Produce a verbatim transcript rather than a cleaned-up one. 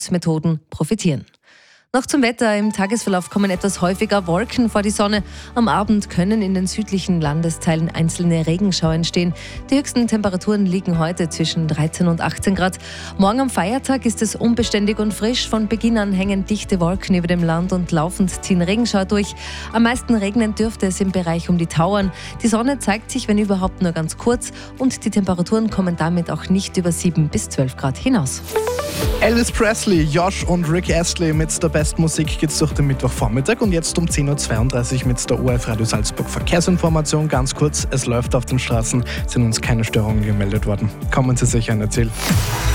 Methoden profitieren. Noch zum Wetter. Im Tagesverlauf kommen etwas häufiger Wolken vor die Sonne. Am Abend können in den südlichen Landesteilen einzelne Regenschauer entstehen. Die höchsten Temperaturen liegen heute zwischen dreizehn und achtzehn Grad. Morgen am Feiertag ist es unbeständig und frisch. Von Beginn an hängen dichte Wolken über dem Land und laufend ziehen Regenschauer durch. Am meisten regnen dürfte es im Bereich um die Tauern. Die Sonne zeigt sich, wenn überhaupt, nur ganz kurz und die Temperaturen kommen damit auch nicht über sieben bis zwölf Grad hinaus. Elvis Presley, Josh und Rick Astley mit der Bestmusik geht's durch den Mittwochvormittag und jetzt um zehn Uhr zweiunddreißig mit der O R F Radio Salzburg Verkehrsinformation. Ganz kurz, es läuft auf den Straßen, sind uns keine Störungen gemeldet worden. Kommen Sie sicher ein Ziel.